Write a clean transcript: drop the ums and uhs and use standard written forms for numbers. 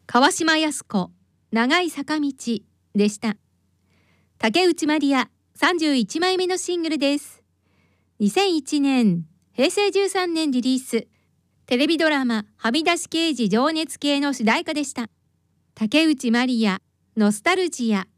川島靖子長い坂道でした。竹内まりや31枚目のシングルです。2001年平成13年リリース、テレビドラマはみ出し刑事情熱系の主題歌でした。竹内まりやノスタルジア。